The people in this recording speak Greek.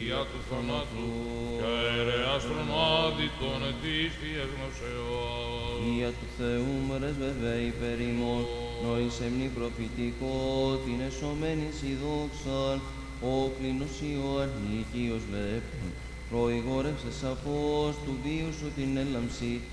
δια του θανάτου, και αερεάς τρομάδιτον ετήσιες γνωσεώς. Ία του Θεού μρεσβευέ υπέρ ημών, νόησε μνη προφητικό, την εσωμένης η δόξαν, ο κλίνος Ιωαννίκιος βλέπων, προηγόρευσε σαφώς του βίου σου την έλαμψη,